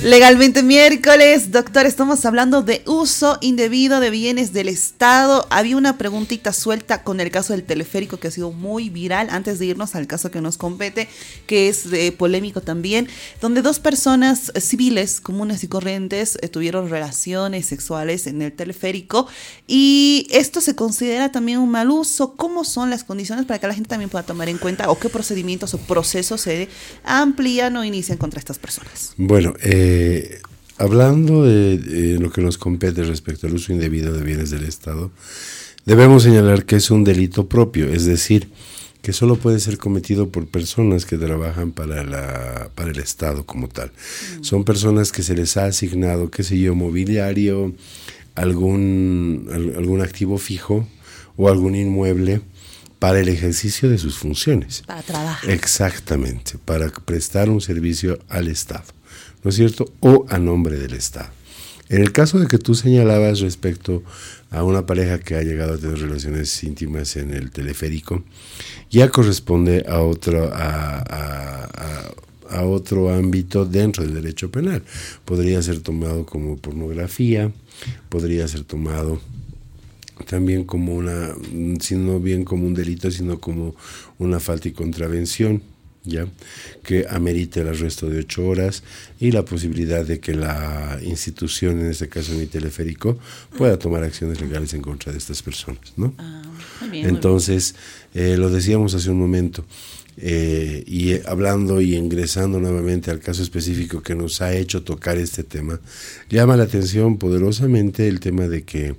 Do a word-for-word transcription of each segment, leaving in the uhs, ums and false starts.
Legalmente miércoles, doctor, estamos hablando de uso indebido de bienes del Estado. Había una preguntita suelta con el caso del teleférico que ha sido muy viral, antes de irnos al caso que nos compete, que es eh, polémico también, donde dos personas civiles comunes y corrientes eh, tuvieron relaciones sexuales en el teleférico, y esto se considera también un mal uso. ¿Cómo son las condiciones para que la gente también pueda tomar en cuenta, o qué procedimientos o procesos se amplían o inician contra estas personas? Bueno, eh Eh, hablando de, de lo que nos compete respecto al uso indebido de bienes del Estado, debemos señalar que es un delito propio, es decir, que solo puede ser cometido por personas que trabajan para la para el Estado como tal. Mm. Son personas que se les ha asignado, qué sé yo, mobiliario, algún, algún activo fijo o algún inmueble para el ejercicio de sus funciones. Para trabajar. Exactamente, para prestar un servicio al Estado, ¿no es cierto? O a nombre del Estado. En el caso de que tú señalabas respecto a una pareja que ha llegado a tener relaciones íntimas en el teleférico, ya corresponde a otro, a, a, a, a otro ámbito dentro del derecho penal. Podría ser tomado como pornografía, podría ser tomado también como una, sino bien como un delito, sino como una falta y contravención, ya que amerite el arresto de ocho horas y la posibilidad de que la institución, en este caso mi teleférico, pueda tomar acciones legales en contra de estas personas, ¿no? Ah, muy bien, Entonces, muy bien. Eh, lo decíamos hace un momento, eh, y hablando y ingresando nuevamente al caso específico que nos ha hecho tocar este tema, llama la atención poderosamente el tema de que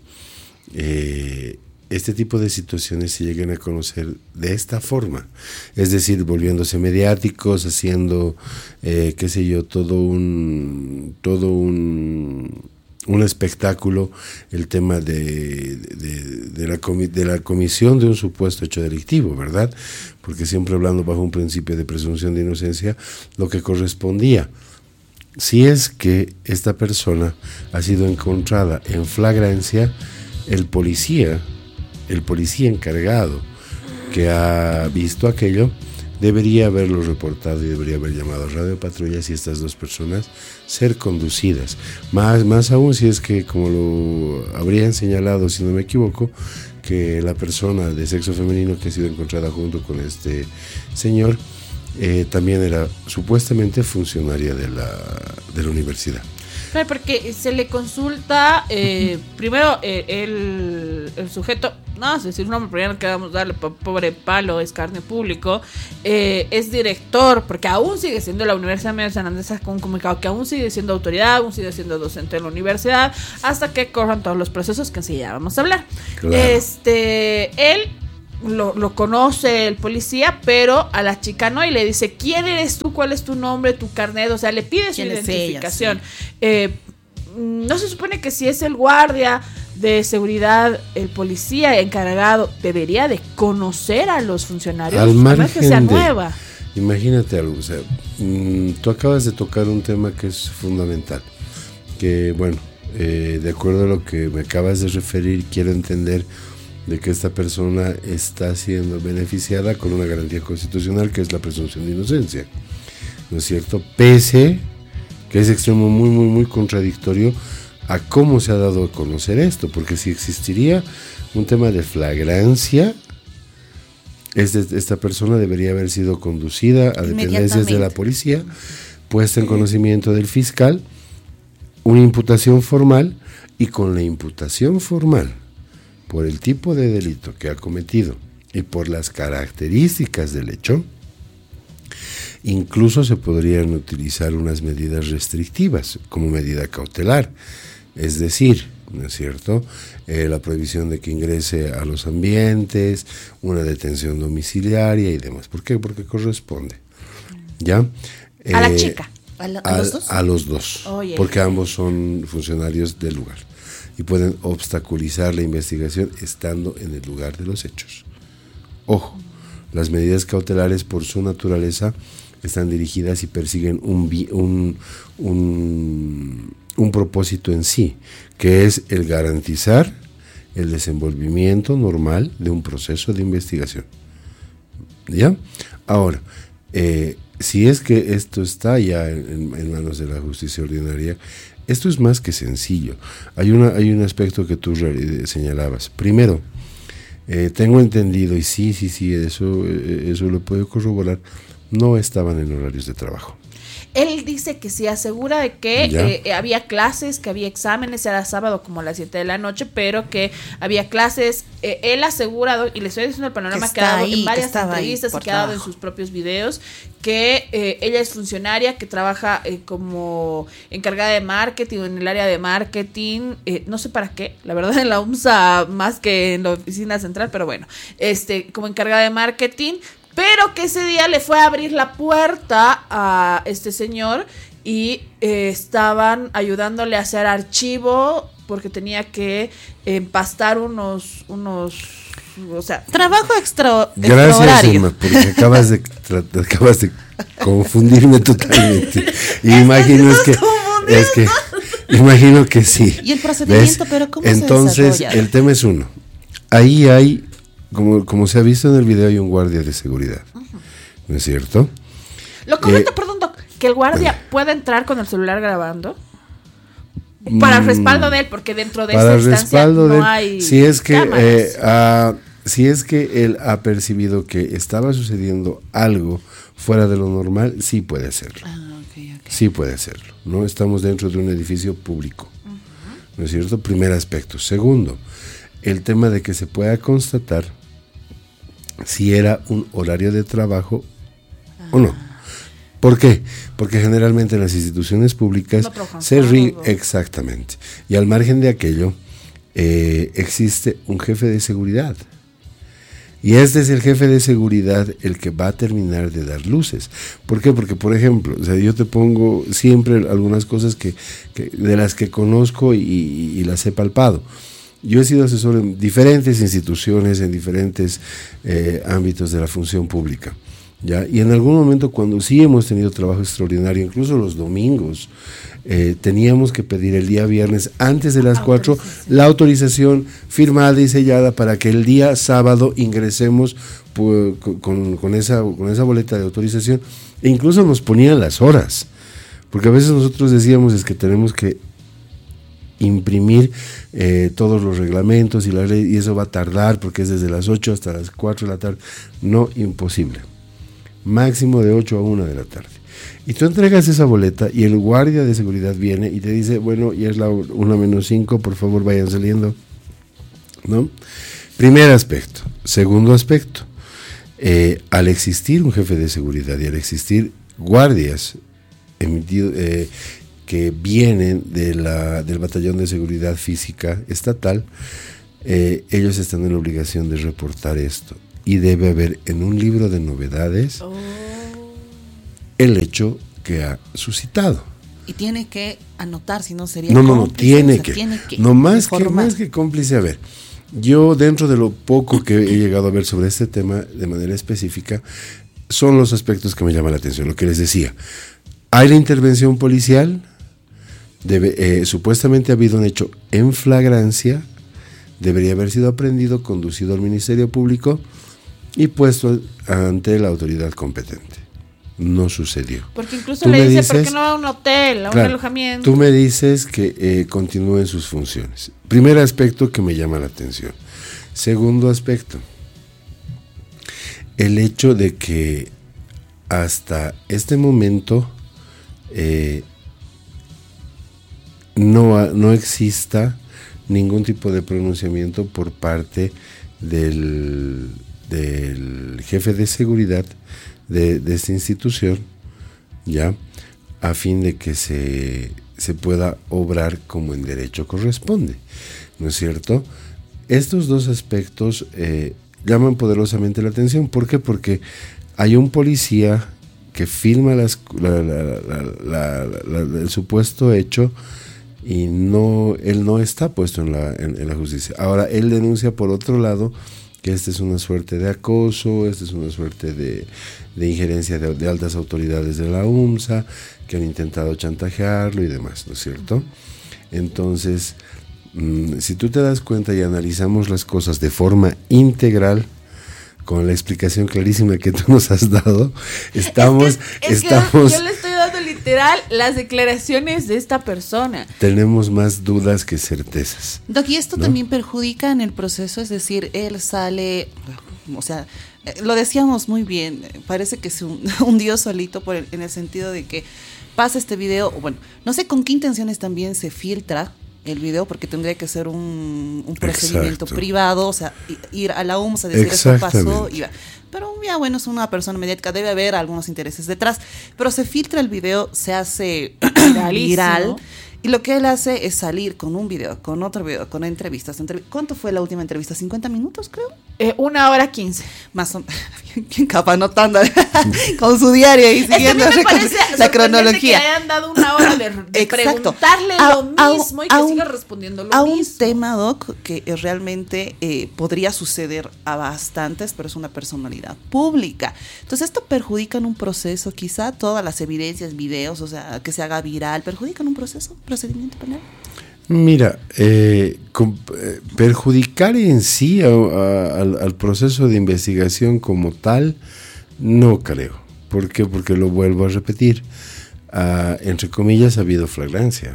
eh, este tipo de situaciones se lleguen a conocer de esta forma, es decir, volviéndose mediáticos, haciendo, eh, qué sé yo, todo un, todo un, un espectáculo, el tema de, de, de, la comi- de la comisión de un supuesto hecho delictivo, ¿verdad? Porque siempre hablando bajo un principio de presunción de inocencia, lo que correspondía, si es que esta persona ha sido encontrada en flagrancia, el policía, el policía encargado que ha visto aquello debería haberlo reportado y debería haber llamado a Radio Patrullas y estas dos personas ser conducidas. Más, más aún si es que, como lo habrían señalado, si no me equivoco, que la persona de sexo femenino que ha sido encontrada junto con este señor eh, también era supuestamente funcionaria de la, de la universidad. Claro, porque se le consulta, eh, primero eh, el, el sujeto, no sé decir un nombre, pero ya no queremos darle pobre palo, es carne público, eh, es director, porque aún sigue siendo la Universidad Miguel Hernández, sacó un comunicado que aún sigue siendo autoridad, aún sigue siendo docente de la universidad, hasta que corran todos los procesos que sí ya vamos a hablar. Claro. Este, él Lo, lo conoce el policía, pero a la chica no, y le dice, ¿quién eres tú? ¿Cuál es tu nombre? ¿Tu carnet? O sea, le pide su identificación. Ella, sí. eh, no se supone que si es el guardia de seguridad, el policía encargado, debería de conocer a los funcionarios, al margen que sea de, nueva. Imagínate algo, o sea, mmm, tú acabas de tocar un tema que es fundamental, que bueno, eh, de acuerdo a lo que me acabas de referir, quiero entender de que esta persona está siendo beneficiada con una garantía constitucional que es la presunción de inocencia, ¿no es cierto? Pese que es extremo muy, muy, muy contradictorio a cómo se ha dado a conocer esto, porque si existiría un tema de flagrancia, este, esta persona debería haber sido conducida a dependencias de la policía, puesta en conocimiento del fiscal, una imputación formal, y con la imputación formal por el tipo de delito que ha cometido y por las características del hecho, incluso se podrían utilizar unas medidas restrictivas como medida cautelar, es decir, ¿no es cierto?, eh, la prohibición de que ingrese a los ambientes, una detención domiciliaria y demás. ¿Por qué? Porque corresponde, ¿ya? Eh, a la chica, ¿A, la, a, a los dos? A los dos, oh, yeah. Porque ambos son funcionarios del lugar y pueden obstaculizar la investigación estando en el lugar de los hechos. Ojo, las medidas cautelares por su naturaleza están dirigidas y persiguen un, un, un, un propósito en sí, que es el garantizar el desenvolvimiento normal de un proceso de investigación. ¿Ya? Ahora, eh, si es que esto está ya en, en manos de la justicia ordinaria, esto es más que sencillo. Hay, una, hay un aspecto que tú señalabas. Primero, eh, tengo entendido, y sí, sí, sí, eso, eso lo puedo corroborar, no estaban en horarios de trabajo. Él dice que sí, asegura de que eh, había clases, que había exámenes, era sábado como a las siete de la noche, pero que había clases. Eh, él asegura, y le estoy diciendo el panorama que, que ha dado ahí, en varias entrevistas y que ha dado en sus propios videos, que eh, ella es funcionaria, que trabaja eh, como encargada de marketing o en el área de marketing, eh, no sé para qué, la verdad en la U M S A más que en la oficina central, pero bueno, este como encargada de marketing. Pero que ese día le fue a abrir la puerta a este señor y eh, estaban ayudándole a hacer archivo porque tenía que empastar unos, unos, o sea, trabajo extra, Gracias, Emma, porque acabas de, acabas de confundirme totalmente. Y imagino es que, es que, imagino que sí. ¿Y el procedimiento, ¿ves? Pero cómo Entonces, se desarrolla? El tema es uno. Ahí hay Como, como se ha visto en el video, hay un guardia de seguridad, uh-huh. ¿no es cierto? Lo correcto, eh, perdón, Doc, que el guardia eh, pueda entrar con el celular grabando para el respaldo de él, porque dentro de esa instancia no de, hay si es que cámaras. Eh, uh, si es que él ha percibido que estaba sucediendo algo fuera de lo normal, sí puede hacerlo. Ah, okay, okay. Sí puede hacerlo. No estamos dentro de un edificio público, uh-huh. ¿no es cierto? Primer aspecto. Segundo, el tema de que se pueda constatar si era un horario de trabajo ah. o no. ¿Por qué? Porque generalmente en las instituciones públicas no se ríe exactamente. Y al margen de aquello, eh, existe un jefe de seguridad. Y este es el jefe de seguridad el que va a terminar de dar luces. ¿Por qué? Porque, por ejemplo, o sea, yo te pongo siempre algunas cosas que, que de las que conozco y, y, y las he palpado. Yo he sido asesor en diferentes instituciones, en diferentes eh, ámbitos de la función pública, ¿ya? Y en algún momento, cuando sí hemos tenido trabajo extraordinario, incluso los domingos, eh, teníamos que pedir el día viernes, antes de las cuatro, la autorización firmada y sellada para que el día sábado ingresemos pues, con, con, esa, con esa boleta de autorización. E incluso nos ponían las horas, porque a veces nosotros decíamos es que tenemos que imprimir eh, todos los reglamentos y la ley, y eso va a tardar porque es desde las ocho hasta las cuatro de la tarde. No, imposible. Máximo de ocho a una de la tarde. Y tú entregas esa boleta y el guardia de seguridad viene y te dice, bueno, ya es la una menos cinco, por favor vayan saliendo, ¿no? Primer aspecto. Segundo aspecto, eh, al existir un jefe de seguridad y al existir guardias emitidos, eh, que vienen de la, del Batallón de Seguridad Física Estatal, eh, ellos están en la obligación de reportar esto. Y debe haber en un libro de novedades oh. el hecho que ha suscitado. Y tiene que anotar, si no sería No, no, no, tiene, o sea, que, tiene que. No más que, más que cómplice. A ver, yo dentro de lo poco que he llegado a ver sobre este tema de manera específica, son los aspectos que me llaman la atención. Lo que les decía, hay la intervención policial. Debe, eh, supuestamente ha habido un hecho en flagrancia, debería haber sido aprendido, conducido al Ministerio Público y puesto ante la autoridad competente. No sucedió. Porque incluso tú le dice, dices, ¿por qué no va a un hotel, a claro, un alojamiento? Tú me dices que eh, continúen sus funciones. Primer aspecto que me llama la atención. Segundo aspecto, el hecho de que hasta este momento eh, no, no exista ningún tipo de pronunciamiento por parte del, del jefe de seguridad de, de esta institución, ya, a fin de que se, se pueda obrar como en derecho corresponde, ¿no es cierto? Estos dos aspectos eh, llaman poderosamente la atención. ¿Por qué? Porque hay un policía que filma las, la, la, la, la, la, el supuesto hecho y no, él no está puesto en la, en, en la justicia. Ahora, él denuncia por otro lado que esta es una suerte de acoso, esta es una suerte de, de injerencia de, de altas autoridades de la U M S A, que han intentado chantajearlo y demás, ¿no es cierto? Entonces, mmm, si tú te das cuenta y analizamos las cosas de forma integral, con la explicación clarísima que tú nos has dado, estamos, es que, es estamos, que yo le estoy dando literal las declaraciones de esta persona. Tenemos más dudas que certezas. Doc, y esto ¿no? también perjudica en el proceso, es decir, él sale, o sea, lo decíamos muy bien, parece que se hundió solito por el, en el sentido de que pasa este video, bueno, no sé con qué intenciones también se filtra el video, porque tendría que ser un, un procedimiento Exacto. privado, o sea, ir a la U M S a decir esto pasó, y va. Pero ya bueno, es una persona mediática, debe haber algunos intereses detrás, pero se filtra el video, se hace viral, y lo que él hace es salir con un video, con otro video, con entrevistas. Entrev- ¿Cuánto fue la última entrevista? ¿cincuenta minutos, creo? Eh, una hora quince. Más o menos. Bien capa anotando con su diario y siguiendo es que a mí me parece la cronología. Que hayan dado una hora de, de preguntarle a, lo a, mismo y que a siga un, respondiendo lo a mismo. un tema, Doc, que realmente eh, podría suceder a bastantes, pero es una personalidad pública. Entonces esto perjudica en un proceso, quizá todas las evidencias, videos, o sea, que se haga viral, perjudican un proceso, procedimiento penal. Mira, eh, com, eh, perjudicar en sí a, a, al, al proceso de investigación como tal, no creo. ¿Por qué? Porque lo vuelvo a repetir. Uh, entre comillas, ha habido flagrancia.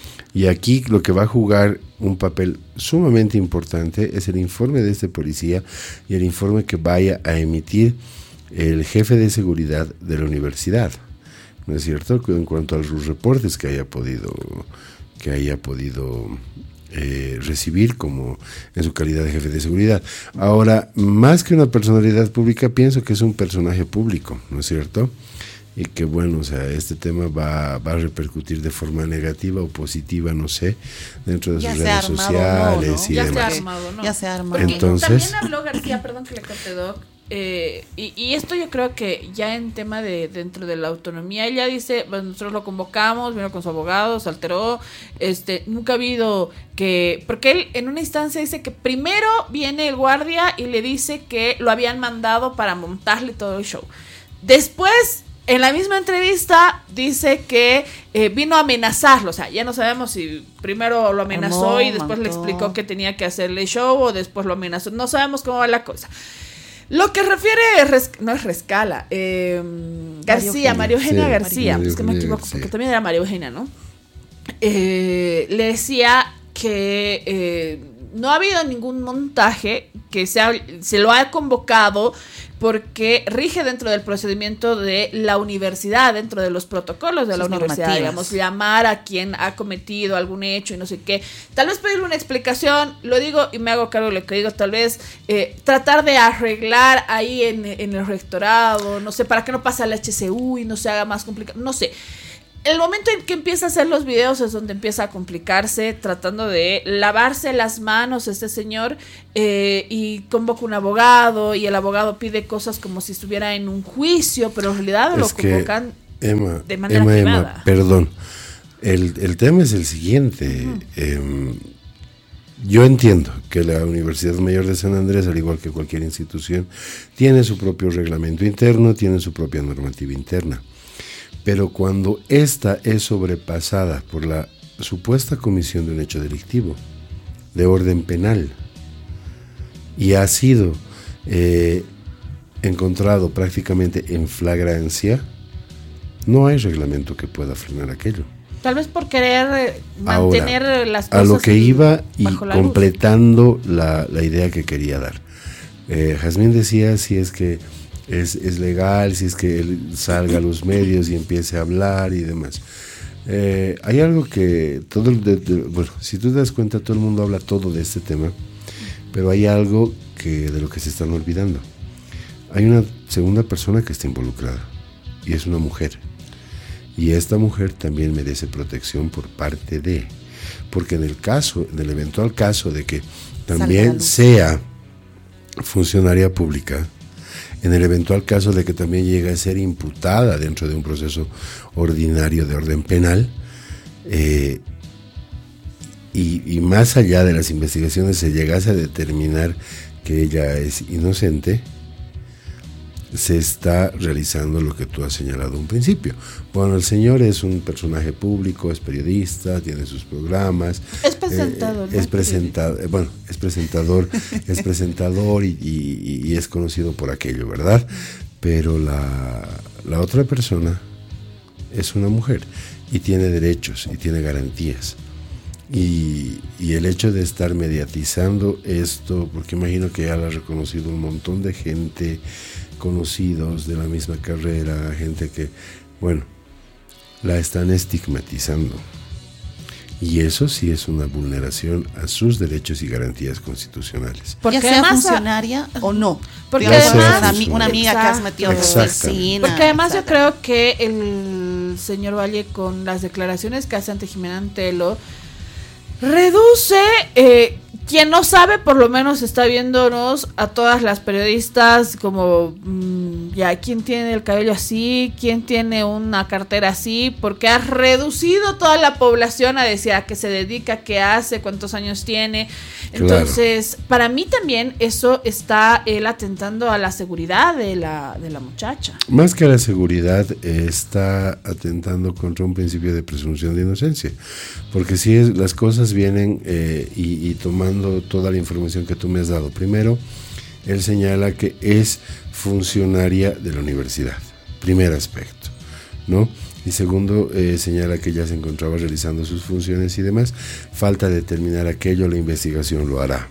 Y aquí lo que va a jugar un papel sumamente importante es el informe de este policía y el informe que vaya a emitir el jefe de seguridad de la universidad. ¿No es cierto? En cuanto a los reportes que haya podido... que haya podido eh, recibir como en su calidad de jefe de seguridad. Ahora, más que una personalidad pública, pienso que es un personaje público, ¿no es cierto? Y que bueno, o sea, este tema va, va a repercutir de forma negativa o positiva, no sé, dentro de ya sus redes sociales no, ¿no? y ya demás. Se ha armado, ¿no? Ya se ha armado. Porque Entonces, también habló García, perdón que le corte, Doc, eh, y, y esto yo creo que ya en tema de dentro de la autonomía, ella dice, bueno, nosotros lo convocamos, vino con su abogado, se alteró, este, nunca ha habido que, porque él en una instancia dice que primero viene el guardia y le dice que lo habían mandado para montarle todo el show. Después, en la misma entrevista dice que eh, vino a amenazarlo, o sea, ya no sabemos si primero lo amenazó Amó, y después mató. le explicó que tenía que hacerle show o después lo amenazó, no sabemos cómo va la cosa. Lo que refiere, Res, no es Rescala, eh, García, María Eugenia sí, García, María es que me Eugenia equivoco, García. porque también era María Eugenia, ¿no? Eh, le decía que eh, no ha habido ningún montaje, que se, ha, se lo ha convocado porque rige dentro del procedimiento de la universidad, dentro de los protocolos de la Sus universidad, normativas. digamos, llamar a quien ha cometido algún hecho y no sé qué, tal vez pedirle una explicación, lo digo y me hago cargo de lo que digo, tal vez eh, tratar de arreglar ahí en, en el rectorado, no sé, para que no pase al H C U y no se haga más complicado, no sé. El momento en que empieza a hacer los videos es donde empieza a complicarse, tratando de lavarse las manos este señor, eh, y convoca un abogado y el abogado pide cosas como si estuviera en un juicio, pero en realidad lo es que, convocan Emma, de manera Emma, privada. Emma, perdón. El, el tema es el siguiente. Uh-huh. eh, yo entiendo que la Universidad Mayor de San Andrés, al igual que cualquier institución, tiene su propio reglamento interno, tiene su propia normativa interna. Pero cuando esta es sobrepasada por la supuesta comisión de un hecho delictivo de orden penal y ha sido eh, encontrado prácticamente en flagrancia, no hay reglamento que pueda frenar aquello. Tal vez por querer mantener Ahora, las cosas a lo que iba y la completando la, la idea que quería dar. Eh, Jazmín decía si es que Es, es legal, si es que él salga a los medios y empiece a hablar y demás. Eh, hay algo que, todo el de, de, bueno, si tú te das cuenta, todo el mundo habla todo de este tema, pero hay algo que de lo que se están olvidando. Hay una segunda persona que está involucrada, y es una mujer. Y esta mujer también merece protección por parte de, porque en el caso, en el eventual caso de que también sea funcionaria pública, en el eventual caso de que también llegue a ser imputada dentro de un proceso ordinario de orden penal, eh, y, y más allá de las investigaciones se llegase a determinar que ella es inocente, se está realizando lo que tú has señalado un principio. Bueno, el señor es un personaje público, es periodista, tiene sus programas. Es presentador. Eh, es presentador, bueno, es presentador, es presentador y, y, y es conocido por aquello, ¿verdad? Pero la, la otra persona es una mujer y tiene derechos y tiene garantías. Y, y el hecho de estar mediatizando esto, porque imagino que ya lo ha reconocido un montón de gente, conocidos de la misma carrera, gente que, bueno, la están estigmatizando. Y eso sí es una vulneración a sus derechos y garantías constitucionales. Porque ya sea además, funcionaria o no. Porque digamos, además, una, ami- una amiga que has metido en tu vecina. Porque además etcétera. Yo creo que el señor Valle, con las declaraciones que hace ante Jimena Antelo, reduce, eh, quien no sabe, por lo menos está viéndonos a todas las periodistas como, mmm, ya, ¿quién tiene el cabello así? ¿Quién tiene una cartera así? Porque ha reducido toda la población a decir a qué se dedica, qué hace, cuántos años tiene. Entonces, claro, para mí también eso está él atentando a la seguridad de la, de la muchacha. Más que a la seguridad, eh, está atentando contra un principio de presunción de inocencia. Porque si es, las cosas vienen eh, y, y tomando toda la información que tú me has dado. Primero, él señala que es funcionaria de la universidad. Primer aspecto, ¿no? Y segundo, eh, señala que ya se encontraba realizando sus funciones y demás. Falta determinar aquello, la investigación lo hará.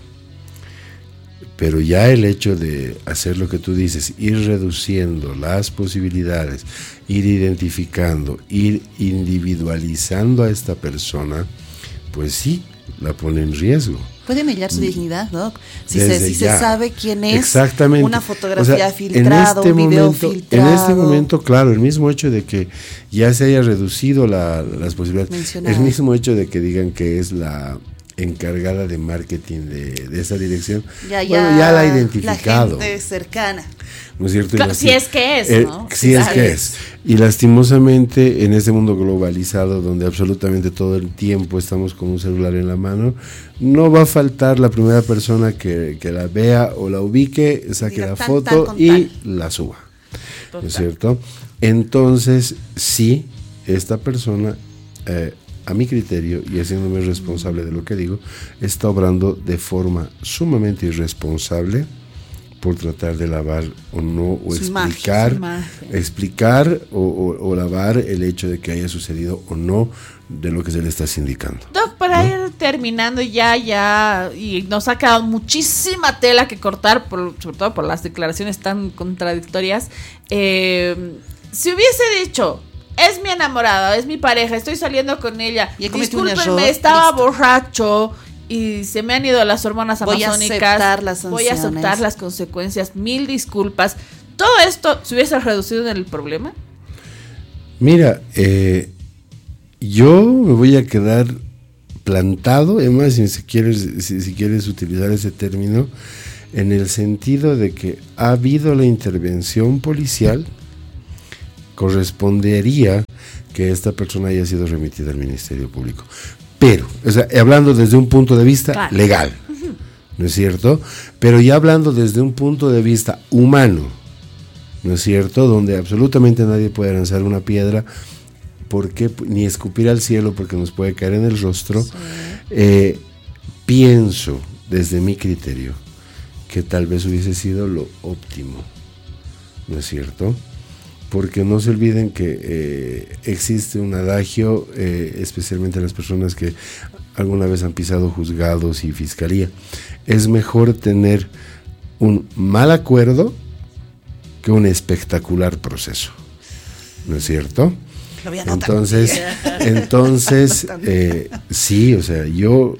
Pero ya el hecho de hacer lo que tú dices, ir reduciendo las posibilidades, ir identificando, ir individualizando a esta persona, pues sí, la pone en riesgo. Puede mediar su dignidad, Doc. Si, se, si se sabe quién es, exactamente, una fotografía, o sea, filtrada, este un video momento, filtrado. En este momento, claro, el mismo hecho de que ya se haya reducido la, las posibilidades, mencionado. El mismo hecho de que digan que es la encargada de marketing de, de esa dirección, ya, bueno, ya, ya la ha identificado. La gente cercana. ¿No es cierto? Claro, si es que es, eh, ¿no? Si es que es. Y lastimosamente, en este mundo globalizado, donde absolutamente todo el tiempo estamos con un celular en la mano, no va a faltar la primera persona que, que la vea o la ubique, saque Diga, la tan, foto tan, y tal. La suba. Total. ¿No es cierto? Entonces, sí, esta persona, eh, a mi criterio, y haciéndome responsable de lo que digo, está obrando de forma sumamente irresponsable por tratar de lavar o no, o su explicar, imagen, explicar o, o, o lavar el hecho de que haya sucedido o no de lo que se le está indicando. Doc, para ¿no? ir terminando ya, ya, y nos ha quedado muchísima tela que cortar, por, sobre todo por las declaraciones tan contradictorias. Eh, si hubiese dicho, es mi enamorado, es mi pareja, estoy saliendo con ella, discúlpenme, estaba listo. borracho y se me han ido las hormonas voy amazónicas, a aceptar las voy a aceptar las consecuencias, mil disculpas. ¿Todo esto se hubiese reducido en el problema? Mira, eh, yo me voy a quedar plantado, además si quieres, si, si quieres utilizar ese término, en el sentido de que ha habido la intervención policial, correspondería que esta persona haya sido remitida al Ministerio Público. Pero, o sea, hablando desde un punto de vista claro. legal, uh-huh. ¿no es cierto? Pero ya hablando desde un punto de vista humano, ¿no es cierto? Donde absolutamente nadie puede lanzar una piedra, porque ni escupir al cielo porque nos puede caer en el rostro. Sí. Eh, pienso, desde mi criterio, que tal vez hubiese sido lo óptimo, ¿no es cierto? Porque no se olviden que eh, existe un adagio, eh, especialmente las personas que alguna vez han pisado juzgados y fiscalía. Es mejor tener un mal acuerdo que un espectacular proceso, ¿no es cierto? Lo voy a entonces, entonces eh, sí, o sea, yo...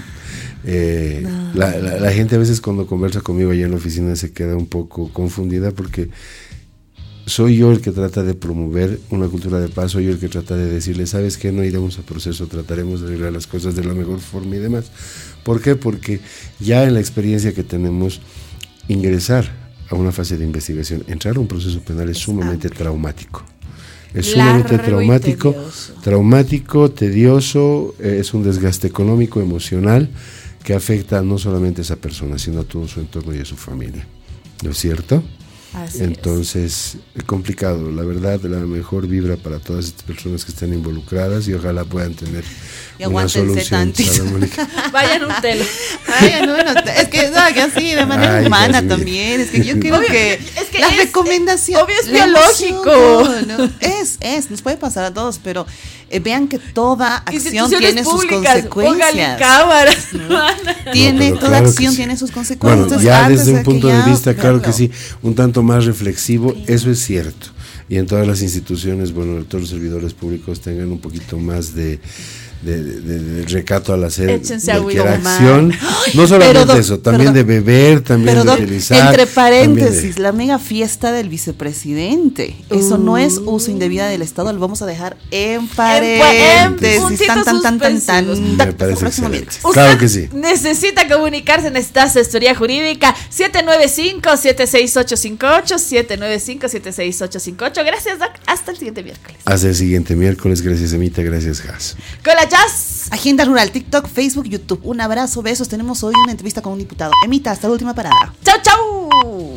Eh, no. la, la, la gente a veces cuando conversa conmigo allá en la oficina se queda un poco confundida porque soy yo el que trata de promover una cultura de paz, soy yo el que trata de decirle, ¿sabes qué? No iremos a proceso, trataremos de arreglar las cosas de la mejor forma y demás. ¿Por qué? Porque ya en la experiencia que tenemos, ingresar a una fase de investigación, entrar a un proceso penal es sumamente traumático. Es sumamente traumático, tedioso. traumático, tedioso, eh, es un desgaste económico, emocional, que afecta no solamente a esa persona, sino a todo su entorno y a su familia. ¿No es cierto? Así Entonces, es complicado. La verdad, la mejor vibra para todas estas personas que están involucradas y ojalá puedan tener Y una solución. Vayan un telo. Ay, no, no, es que, no, que así, de manera Ay, humana Jasmine. también. Es que yo creo Obvio, que, es que las es- recomendaciones. obvio es la biológico. emoción, no, no, es, es, nos puede pasar a todos, pero eh, vean que toda acción Instituciones tiene sus públicas, póngale consecuencias. cámaras. Tiene, No, pero toda claro que acción sí. tiene sus consecuencias. Bueno, ya antes desde de un que punto ya- de vista, claro que claro. sí, un tanto más reflexivo, eso es cierto. Y en todas las instituciones, bueno, todos los servidores públicos tengan un poquito más de, de, de- de- de recato al hacer Échense cualquier agüita. acción. Ay, No solamente pero, doc, eso, también perdón. de beber, también Pero, de doc, utilizar. entre también de- paréntesis, la mega fiesta del vicepresidente. Eso no es uso indebido del Estado, lo vamos a dejar en paréntesis. puntitos Tan, tan, tan, tan, tan. suspensivos. Me parece Próximo excelente. miércoles. Claro que sí. Necesita comunicarse, necesita asesoría jurídica. siete nueve cinco, siete seis ocho cinco ocho, siete nueve cinco, siete seis ocho cinco ocho. Gracias, Doc. Hasta el siguiente miércoles. Hasta el siguiente miércoles, gracias Emita, gracias Has. Con la Jazz. Agenda Rural, TikTok, Facebook, YouTube. Un abrazo, besos. Tenemos hoy una entrevista con un diputado. Emita, hasta la última parada. Chau, chau.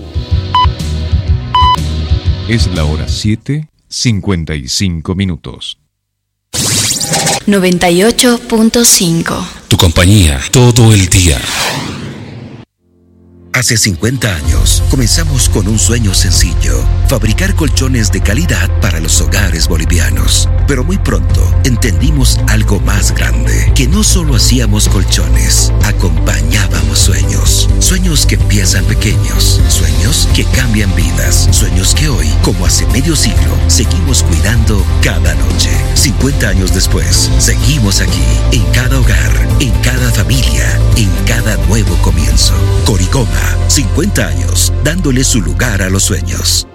Es la hora siete, cincuenta y cinco minutos. noventa y ocho punto cinco. Tu compañía todo el día. Hace cincuenta años comenzamos con un sueño sencillo: fabricar colchones de calidad para los hogares bolivianos. Pero muy pronto entendimos algo más grande, que no solo hacíamos colchones, acompañábamos sueños. Sueños que empiezan pequeños, sueños que cambian vidas, sueños que hoy, como hace medio siglo, seguimos cuidando cada noche. cincuenta años después, seguimos aquí, en cada hogar, en cada familia, en cada nuevo comienzo. Coricoma, cincuenta años, dándole su lugar a los sueños.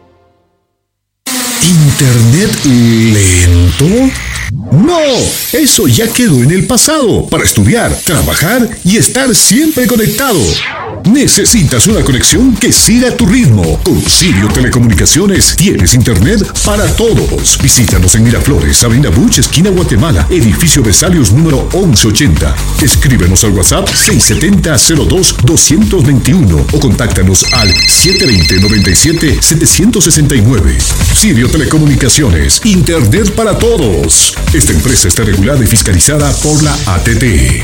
¿Internet lento? No, eso ya quedó en el pasado. Para estudiar, trabajar y estar siempre conectado. Necesitas una conexión que siga tu ritmo. Con Sirio Telecomunicaciones tienes internet para todos. Visítanos en Miraflores, Avenida Buch, esquina Guatemala, edificio Vesalios número once ochenta. Escríbenos al WhatsApp seis siete cero cero dos dos dos uno o contáctanos al siete dos cero nueve siete siete seis nueve. Sirio Telecomunicaciones, internet para todos. Esta empresa está regulada y fiscalizada por la A T T.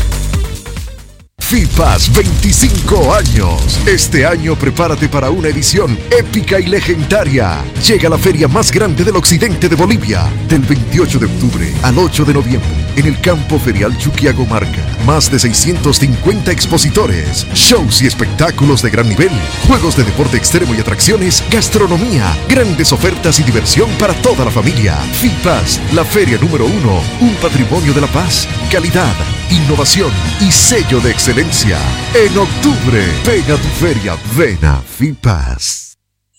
FIPAS veinticinco años. Este año prepárate para una edición épica y legendaria. Llega la feria más grande del occidente de Bolivia, del veintiocho de octubre al ocho de noviembre, en el campo ferial Chuquiagomarca. Más de seiscientos cincuenta expositores, shows y espectáculos de gran nivel, juegos de deporte extremo y atracciones, gastronomía, grandes ofertas y diversión para toda la familia. FIPAS, la feria número uno, un patrimonio de la paz, calidad, innovación y sello de excelencia. En octubre, ven a tu feria, ven a FIPAS.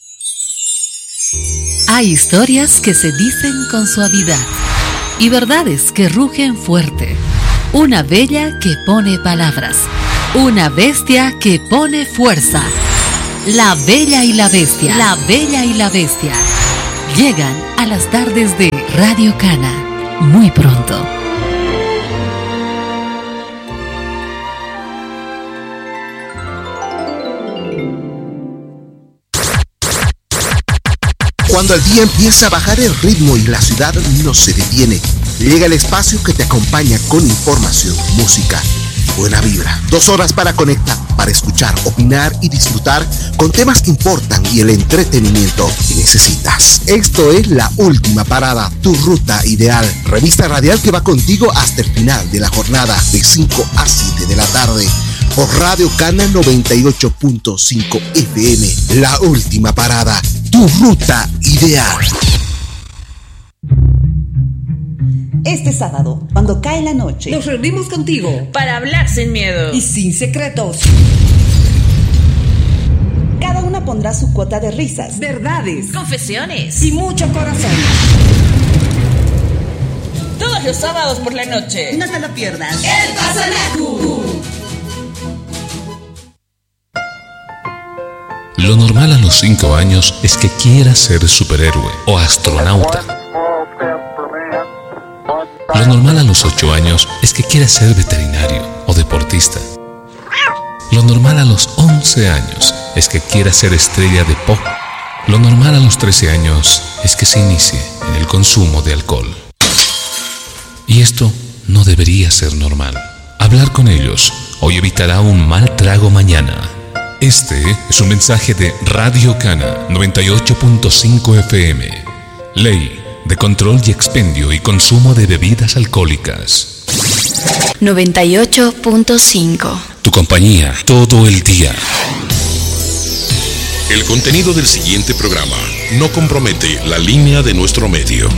Hay historias que se dicen con suavidad y verdades que rugen fuerte. Una bella que pone palabras. Una bestia que pone fuerza. La Bella y la Bestia. La Bella y la Bestia. Llegan a las tardes de Radio Cana. Muy pronto. Cuando el día empieza a bajar el ritmo y la ciudad no se detiene, llega el espacio que te acompaña con información, música, buena vibra. Dos horas para conectar, para escuchar, opinar y disfrutar con temas que importan y el entretenimiento que necesitas. Esto es La Última Parada, tu ruta ideal. Revista radial que va contigo hasta el final de la jornada, de cinco a siete de la tarde. Por Radio Cana noventa y ocho punto cinco F M. La Última Parada, tu ruta ideal. Este sábado, cuando cae la noche, nos reunimos contigo para hablar sin miedo y sin secretos. Cada una pondrá su cuota de risas, verdades, confesiones y mucho corazón. Todos los sábados por la noche. No te lo pierdas. El Pasanacu. Lo normal a los cinco años es que quieras ser superhéroe o astronauta. Lo normal a los ocho años es que quieras ser veterinario o deportista. Lo normal a los once años es que quiera ser estrella de pop. Lo normal a los trece años es que se inicie en el consumo de alcohol. Y esto no debería ser normal. Hablar con ellos hoy evitará un mal trago mañana. Este es un mensaje de Radio Cana noventa y ocho punto cinco F M. Ley de control y expendio y consumo de bebidas alcohólicas. noventa y ocho punto cinco. Tu compañía todo el día. El contenido del siguiente programa no compromete la línea de nuestro medio.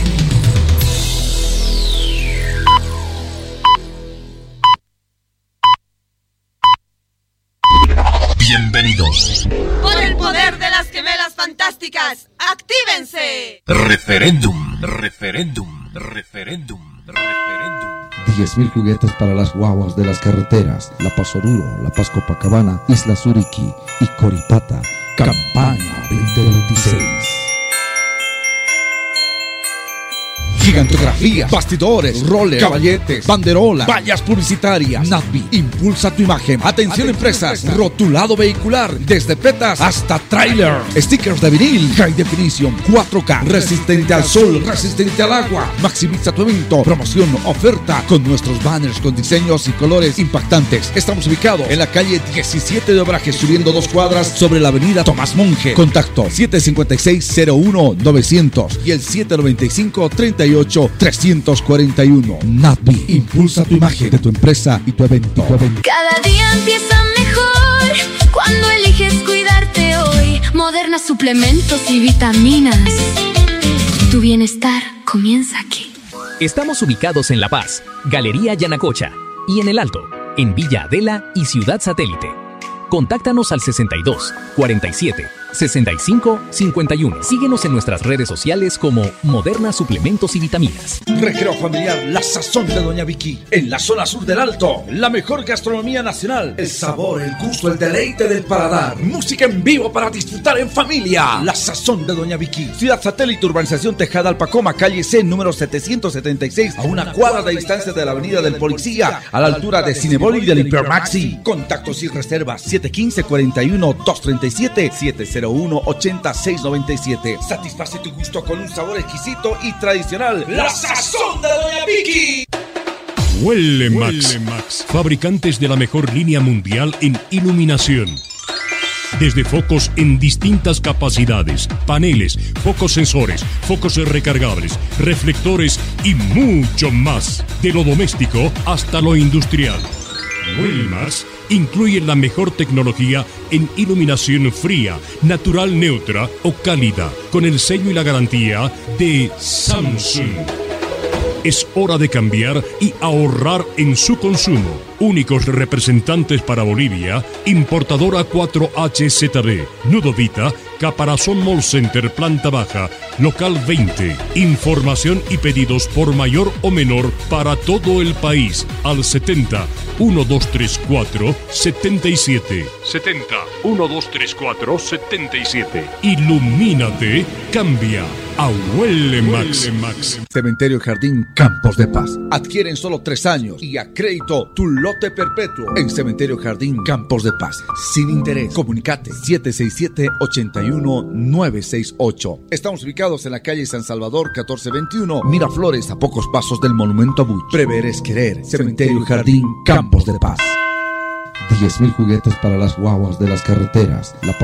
Bienvenidos. Por el poder de las gemelas fantásticas, ¡actívense! Referéndum, referéndum, referéndum, referéndum. diez mil juguetes para las guaguas de las carreteras, La Paz Oruro, La Paz Copacabana, Isla Suriki y Coripata. Campaña veinte veintiséis. Gigantografías, bastidores, rollers, caballetes, banderolas, vallas publicitarias. Natvi, impulsa tu imagen. Atención empresas, rotulado vehicular, desde petas hasta trailer. Stickers de vinil, high definition, cuatro K, resistente al sol, resistente al agua. Maximiza tu evento, promoción, oferta, con nuestros banners con diseños y colores impactantes. Estamos ubicados en la calle diecisiete de Obrajes, subiendo dos cuadras sobre la avenida Tomás Monge. Contacto siete cinco seis cero uno novecientos y el siete noventa y cinco treinta y ocho trescientos cuarenta y uno. Natvi, impulsa tu imagen de tu empresa y tu evento. Cada día empieza mejor cuando eliges cuidarte hoy. Moderna suplementos y vitaminas. Tu bienestar comienza aquí. Estamos ubicados en La Paz, Galería Yanacocha, y en El Alto, en Villa Adela y Ciudad Satélite. Contáctanos al sesenta y dos, cuarenta y siete, sesenta y cinco, cincuenta y uno. Síguenos en nuestras redes sociales como Moderna Suplementos y Vitaminas. Recreo familiar La Sazón de Doña Vicky. En la zona sur del Alto, la mejor gastronomía nacional. El sabor, el gusto, el deleite del paladar. Música en vivo para disfrutar en familia. La Sazón de Doña Vicky. Ciudad Satélite, Urbanización Tejada Alpacoma, calle C, número setecientos setenta y seis, a una cuadra de distancia de la Avenida del Policía, a la altura de Cinebol y del Hipermaxi. Contactos y reservas siete uno cinco, cuarenta y uno, dos treinta y siete, siete cero uno, ochenta, seis noventa y siete. Satisface tu gusto con un sabor exquisito y tradicional. La Sazón de Doña Vicky. Huele Max. Huele Max, fabricantes de la mejor línea mundial en iluminación. Desde focos en distintas capacidades, paneles, focos sensores, focos recargables, reflectores y mucho más. De lo doméstico hasta lo industrial. Huelmax incluye la mejor tecnología en iluminación fría, natural neutra o cálida, con el sello y la garantía de Samsung. Es hora de cambiar y ahorrar en su consumo. Únicos representantes para Bolivia, importadora cuatro H Z B, Nudovita, Caparazón Mall Center, planta baja, local veinte. Información y pedidos por mayor o menor para todo el país al setenta, uno dos tres cuatro, setenta y siete. setenta, uno dos tres cuatro, setenta y siete. Ilumínate, cambia a Huele Max. Max. Cementerio Jardín Campos de Paz. Adquieren solo tres años y a crédito tu lote perpetuo en Cementerio Jardín Campos de Paz. Sin interés. Comunicate siete seis siete, ocho uno, nueve seis ocho. Estamos ubicados en la calle San Salvador catorce veintiuno, Miraflores, a pocos pasos del Monumento a Buch. Prever es querer. Cementerio Jardín Campos de Paz. diez mil juguetes para las guaguas de las carreteras, La